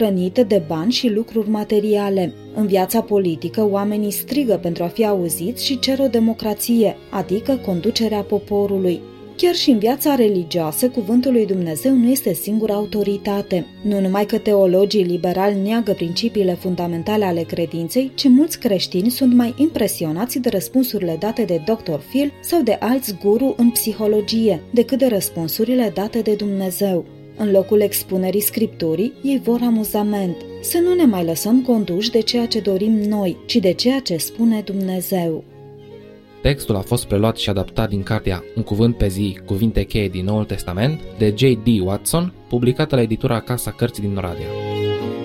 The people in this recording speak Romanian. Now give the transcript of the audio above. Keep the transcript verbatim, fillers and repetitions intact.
hrănite de bani și lucruri materiale. În viața politică, oamenii strigă pentru a fi auziți și cer o democrație, adică conducerea poporului. Chiar și în viața religioasă, cuvântul lui Dumnezeu nu este singura autoritate. Nu numai că teologii liberali neagă principiile fundamentale ale credinței, ci mulți creștini sunt mai impresionați de răspunsurile date de doctor Phil sau de alți guru în psihologie, decât de răspunsurile date de Dumnezeu. În locul expunerii Scripturii, ei vor amuzament. Să nu ne mai lăsăm conduși de ceea ce dorim noi, ci de ceea ce spune Dumnezeu. Textul a fost preluat și adaptat din cartea Un cuvânt pe zi, cuvinte cheie din Noul Testament, de J D Watson, publicată la editura Casa Cărții din Oradea.